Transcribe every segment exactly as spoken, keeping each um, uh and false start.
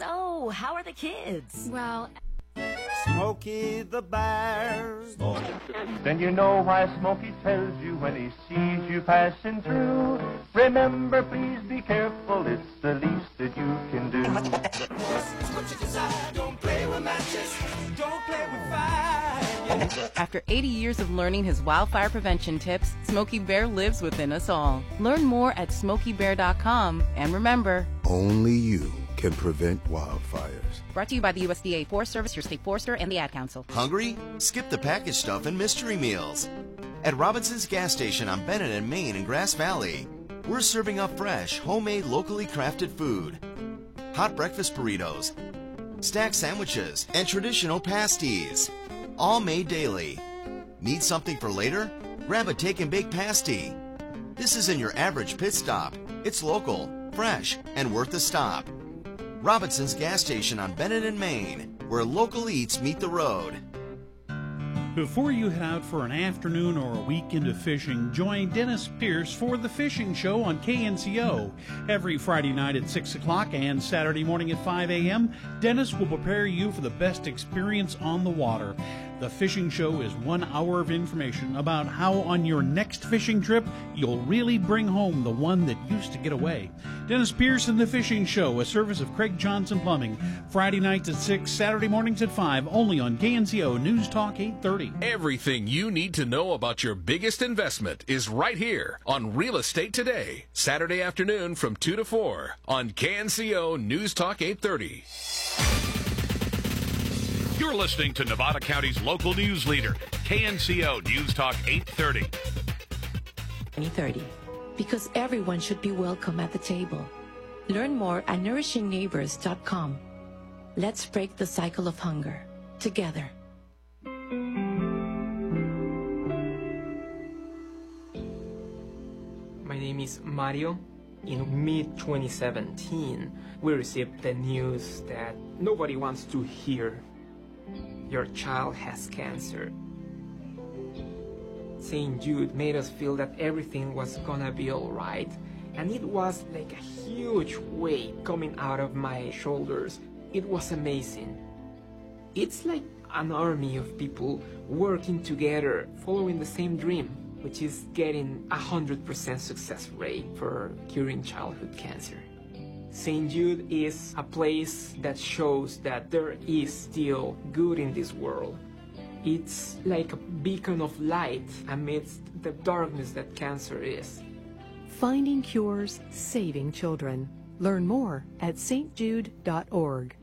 So, how are the kids? Well... Smokey the Bear. Then you know why Smokey tells you when he sees you passing through. Remember, please be careful, it's the least that you can do. Don't play with matches, don't play with fire. After eighty years of learning his wildfire prevention tips, Smokey Bear lives within us all. Learn more at smokey bear dot com, and remember, only you can prevent wildfires. Brought to you by the U S D A Forest Service, your state forester, and the Ad Council. Hungry? Skip the packaged stuff and mystery meals. At Robinson's gas station on Bennett and Main in Grass Valley, we're serving up fresh, homemade, locally crafted food. Hot breakfast burritos, stack sandwiches, and traditional pasties. All made daily. Need something for later? Grab a take and bake pasty. This isn't your average pit stop. It's local, fresh, and worth the stop. Robinson's gas station on Bennett and Main, where local eats meet the road. Before you head out for an afternoon or a weekend of fishing, join Dennis Pierce for The Fishing Show on K N C O. Every Friday night at six o'clock and Saturday morning at five a.m., Dennis will prepare you for the best experience on the water. The Fishing Show is one hour of information about how on your next fishing trip, you'll really bring home the one that used to get away. Dennis Pierce and The Fishing Show, a service of Craig Johnson Plumbing. Friday nights at six, Saturday mornings at five, only on K N C O News Talk eight thirty. Everything you need to know about your biggest investment is right here on Real Estate Today, Saturday afternoon from two to four on K N C O News Talk eight thirty. You're listening to Nevada County's local news leader, K N C O News Talk eight thirty. twenty thirty. Because everyone should be welcome at the table. Learn more at nourishing neighbors dot com. Let's break the cycle of hunger together. My name is Mario. In mid twenty seventeen, we received the news that nobody wants to hear. Your child has cancer. Saint Jude made us feel that everything was gonna be alright, and it was like a huge weight coming out of my shoulders. It was amazing. It's like an army of people working together, following the same dream, which is getting a one hundred percent success rate for curing childhood cancer. Saint Jude is a place that shows that there is still good in this world. It's like a beacon of light amidst the darkness that cancer is. Finding cures, saving children. Learn more at s t jude dot org.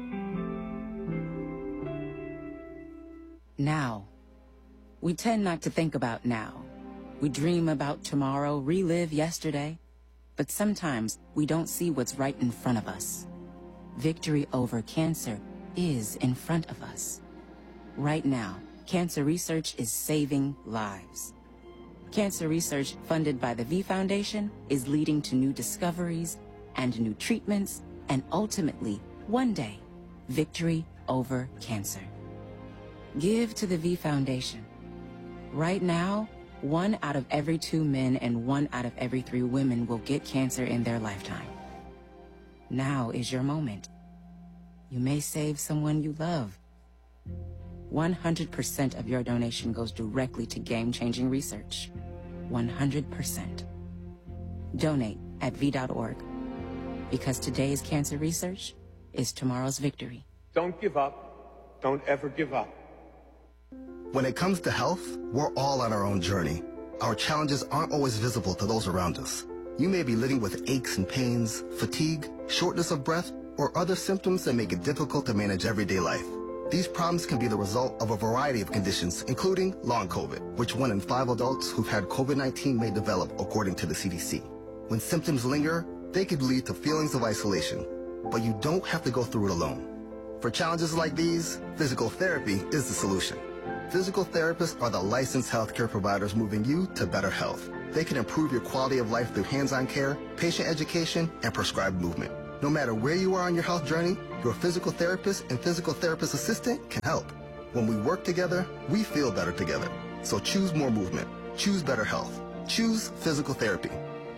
Now. We tend not to think about now. We dream about tomorrow, relive yesterday. But sometimes we don't see what's right in front of us. Victory over cancer is in front of us. Right now, cancer research is saving lives. Cancer research funded by the V Foundation is leading to new discoveries and new treatments and ultimately, one day, victory over cancer. Give to the V Foundation. Right now, one out of every two men and one out of every three women will get cancer in their lifetime. Now is your moment. You may save someone you love. one hundred percent of your donation goes directly to game-changing research. one hundred percent. Donate at v dot org. Because today's cancer research is tomorrow's victory. Don't give up. Don't ever give up. When it comes to health, we're all on our own journey. Our challenges aren't always visible to those around us. You may be living with aches and pains, fatigue, shortness of breath, or other symptoms that make it difficult to manage everyday life. These problems can be the result of a variety of conditions, including long COVID, which one in five adults who've had COVID nineteen may develop, according to the C D C. When symptoms linger, they could lead to feelings of isolation, but you don't have to go through it alone. For challenges like these, physical therapy is the solution. Physical therapists are the licensed healthcare providers moving you to better health. They can improve your quality of life through hands-on care, patient education, and prescribed movement. No matter where you are on your health journey, your physical therapist and physical therapist assistant can help. When we work together, we feel better together. So choose more movement. Choose better health. Choose physical therapy.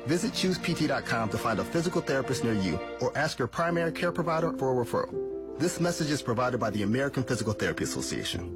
Visit choose P T dot com to find a physical therapist near you or ask your primary care provider for a referral. This message is provided by the American Physical Therapy Association.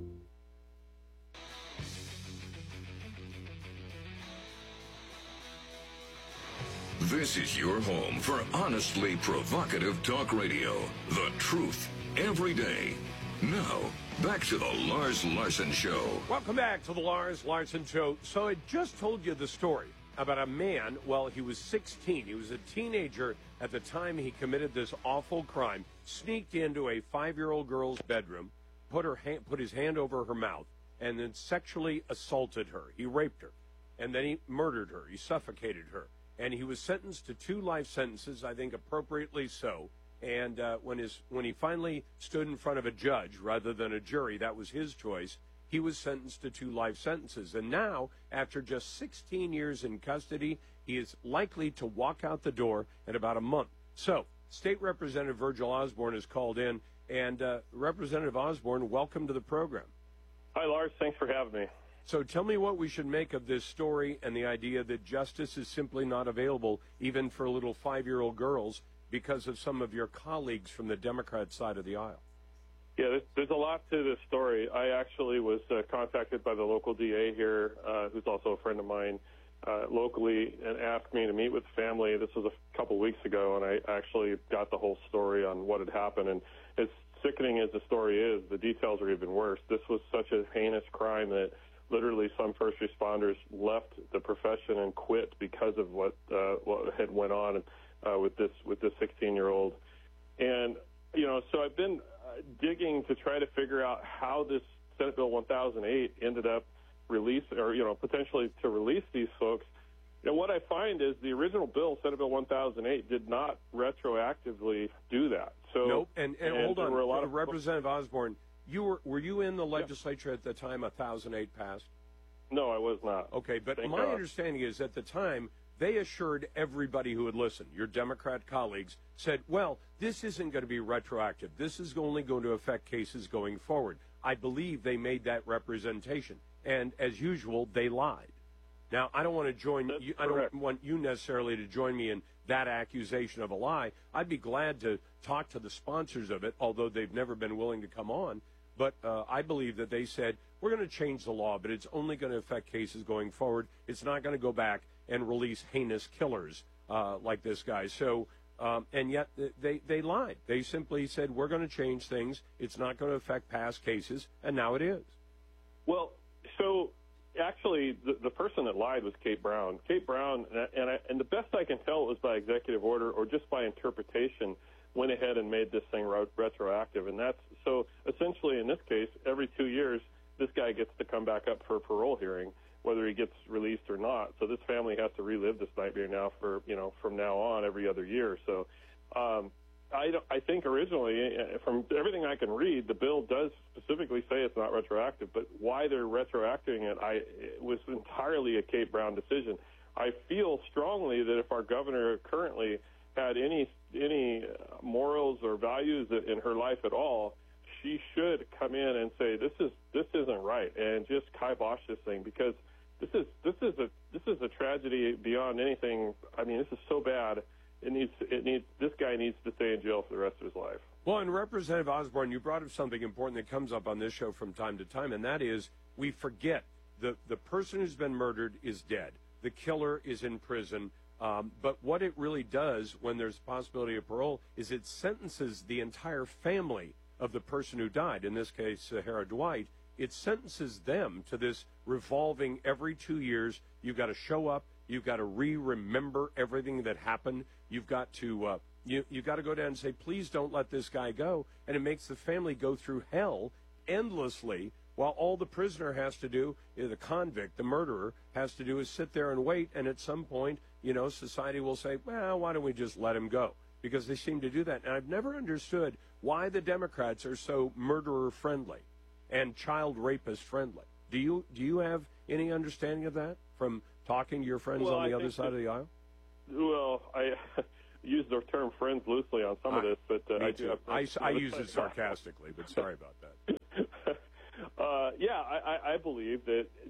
This is your home for honestly provocative talk radio. The truth every day. Now, back to the Lars Larson Show. Welcome back to the Lars Larson Show. So I just told you the story about a man. Well, he was sixteen. He was a teenager at the time he committed this awful crime. Sneaked into a five-year-old girl's bedroom, put her hand, put his hand over her mouth, and then sexually assaulted her. He raped her, and then he murdered her. He suffocated her, and he was sentenced to two life sentences, I think appropriately so. And uh, when his when he finally stood in front of a judge rather than a jury, that was his choice. He was sentenced to two life sentences. And now, after just sixteen years in custody, he is likely to walk out the door in about a month. So, State Representative Virgil Osborne is called in. And uh, Representative Osborne, welcome to the program. Hi, Lars. Thanks for having me. So tell me what we should make of this story and the idea that justice is simply not available, even for little five-year-old girls, because of some of your colleagues from the Democrat side of the aisle. Yeah, there's, there's a lot to this story. I actually was uh, contacted by the local D A here, uh, who's also a friend of mine uh, locally, and asked me to meet with the family. This was a couple weeks ago, and I actually got the whole story on what had happened. And as sickening as the story is, the details are even worse. This was such a heinous crime that literally some first responders left the profession and quit because of what uh, what had went on uh, with this with this sixteen-year-old. And you know, so I've been uh, digging to try to figure out how this Senate Bill one thousand eight ended up release, or you know, potentially to release these folks. And what I find is the original bill, Senate Bill one thousand eight, did not retroactively do that. So nope. And, and, and hold on, there were a lot of Representative Osborne. You were were you in the legislature at the time one thousand eight passed? No, I was not. Okay, but Thank my God. understanding is at the time they assured everybody who would listen, your Democrat colleagues, said, well, this isn't going to be retroactive. This is only going to affect cases going forward. I believe they made that representation. And as usual, they lied. Now, I don't want to join you, I don't want you necessarily to join me in that accusation of a lie. I'd be glad to talk to the sponsors of it, although they've never been willing to come on. But uh, I believe that they said, we're going to change the law, but it's only going to affect cases going forward. It's not going to go back and release heinous killers uh, like this guy. So, um, and yet they, they lied. They simply said, we're going to change things. It's not going to affect past cases, and now it is. Well, so actually the, the person that lied was Kate Brown. Kate Brown, and, I, and the best I can tell it was by executive order or just by interpretation, went ahead and made this thing retroactive. And that's so essentially in this case, every two years, this guy gets to come back up for a parole hearing, whether he gets released or not. So this family has to relive this nightmare now for, you know, from now on every other year. So um, I, don't, I think originally, from everything I can read, the bill does specifically say it's not retroactive, but why they're retroacting it, I, it was entirely a Kate Brown decision. I feel strongly that if our governor currently had any any morals or values in her life at all, she should come in and say this is this isn't right and just kibosh this thing, because this is this is a this is a tragedy beyond anything. I mean, this is so bad. It needs it needs this guy needs to stay in jail for the rest of his life. Well, and Representative Osborne, you brought up something important that comes up on this show from time to time, and that is we forget the the person who's been murdered is dead. The killer is in prison. Um, but what it really does when there's a possibility of parole is it sentences the entire family of the person who died, in this case, Sahara Dwight. It sentences them to this revolving every two years. You've got to show up. You've got to re-remember everything that happened. You've got to uh, you you got to go down and say, please don't let this guy go. And it makes the family go through hell endlessly, while all the prisoner has to do, the convict, the murderer, has to do is sit there and wait. And at some point, you know, society will say, well, why don't we just let him go? Because they seem to do that. And I've never understood why the Democrats are so murderer-friendly and child rapist-friendly. Do you do you have any understanding of that from talking to your friends well, on the I other side that, of the aisle? Well, I use the term friends loosely on some I, of this, but uh, I do have I, I use it sarcastically, but sorry about that. Uh, yeah, I, I believe that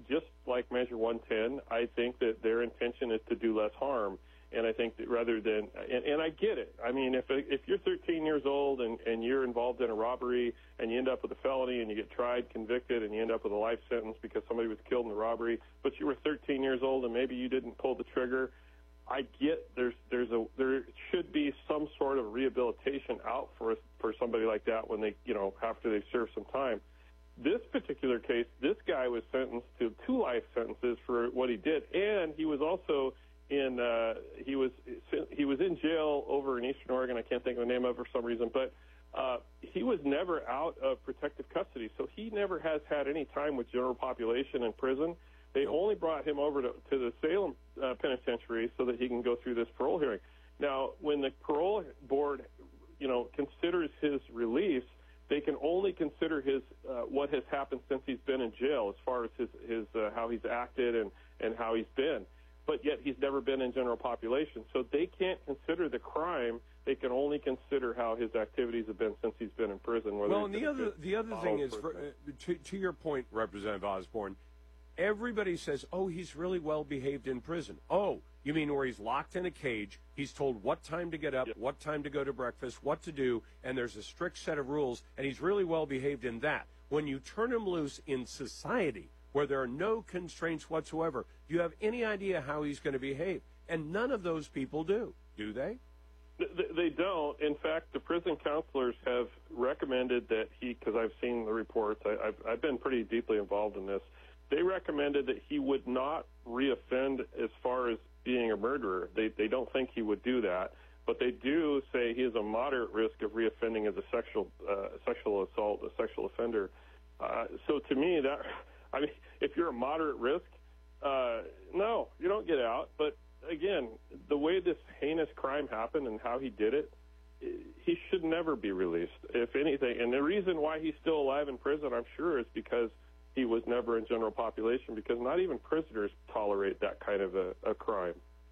just like Measure one ten, I think that their intention is to do less harm. And I think that rather than, and, and I get it. I mean, if if you're thirteen years old and, and you're involved in a robbery and you end up with a felony and you get tried, convicted, and you end up with a life sentence because somebody was killed in the robbery, but you were thirteen years old and maybe you didn't pull the trigger, I get there's there's a there should be some sort of rehabilitation out for for somebody like that when they, you know, after they serve some time. This particular case, this guy was sentenced to two life sentences for what he did, and he was also in uh, he was he was in jail over in Eastern Oregon. I can't think of the name of it for some reason, but uh, he was never out of protective custody, so he never has had any time with general population in prison. They only brought him over to, to the Salem uh, Penitentiary so that he can go through this parole hearing. Now, when the parole board, you know, considers his release, they can only consider his uh, what has happened since he's been in jail, as far as his his uh, how he's acted and and how he's been. But yet he's never been in general population, so they can't consider the crime. They can only consider how his activities have been since he's been in prison. Well, and the other the other thing is, for, uh, to to your point, Representative Osborne, everybody says, "Oh, he's really well behaved in prison." Oh, you mean where he's locked in a cage? He's told what time to get up, what time to go to breakfast, what to do, and there's a strict set of rules, and he's really well behaved in that. When you turn him loose in society, where there are no constraints whatsoever, do you have any idea how he's going to behave? And none of those people do, do they? They don't. In fact, the prison counselors have recommended that he, because I've seen the reports, I, I've, I've been pretty deeply involved in this, they recommended that he would not reoffend as far as being a murderer. They, they don't think he would do that, but they do say he is a moderate risk of reoffending as a sexual, uh, sexual assault, a sexual offender. Uh, so to me, that... I mean, if you're a moderate risk, uh, no, you don't get out. But, again, the way this heinous crime happened and how he did it, he should never be released, if anything. And the reason why he's still alive in prison, I'm sure, is because he was never in general population, because not even prisoners tolerate that kind of a, a crime.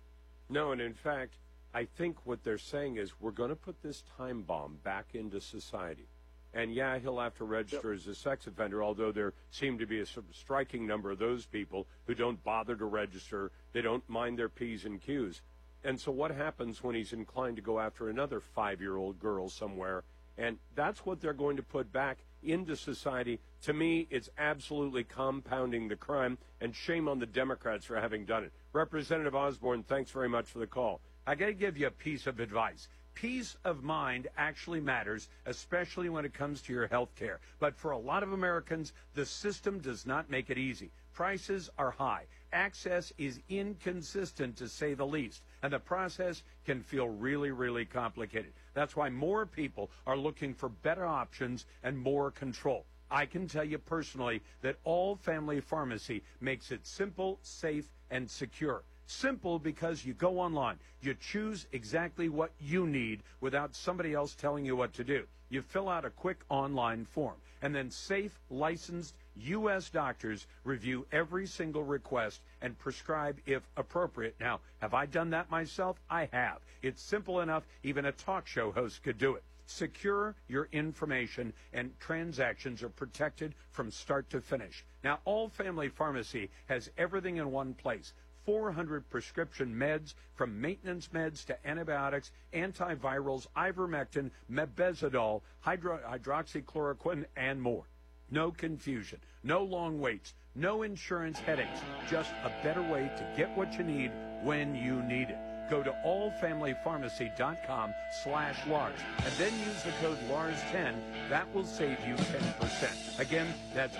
No, and in fact, I think what they're saying is we're going to put this time bomb back into society. And, yeah, he'll have to register yep. as a sex offender, although there seem to be a striking number of those people who don't bother to register. They don't mind their P's and Q's. And so what happens when he's inclined to go after another five-year-old girl somewhere? And that's what they're going to put back into society. To me, it's absolutely compounding the crime, and shame on the Democrats for having done it. Representative Osborne, thanks very much for the call. I got to give you a piece of advice. Peace of mind actually matters, especially when it comes to your health care. But for a lot of Americans, the system does not make it easy. Prices are high. Access is inconsistent, to say the least. And the process can feel really, really complicated. That's why more people are looking for better options and more control. I can tell you personally that All Family Pharmacy makes it simple, safe, and secure. Simple because you go online, you choose exactly what you need without somebody else telling you what to do. You fill out a quick online form, and then safe, licensed U S doctors review every single request and prescribe if appropriate. Now, have I done that myself? I have. It's simple enough, even a talk show host could do it. Secure your information, and transactions are protected from start to finish. Now, All Family Pharmacy has everything in one place. four hundred prescription meds, from maintenance meds to antibiotics, antivirals, ivermectin, mebendazole, hydro- hydroxychloroquine, and more. No confusion, no long waits, no insurance headaches, just a better way to get what you need when you need it. Go to allfamilypharmacy.com slash Lars and then use the code Lars ten. That will save you ten percent. Again, that's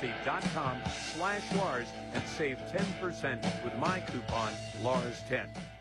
allfamilypharmacy.com slash Lars and save ten percent with my coupon Lars ten.